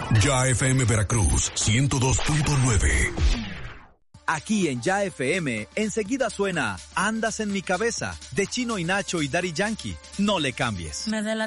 Ya FM Veracruz 102.9. Aquí en Ya FM, enseguida suena Andas en mi cabeza, de Chino y Nacho y Daddy Yankee. No le cambies. Me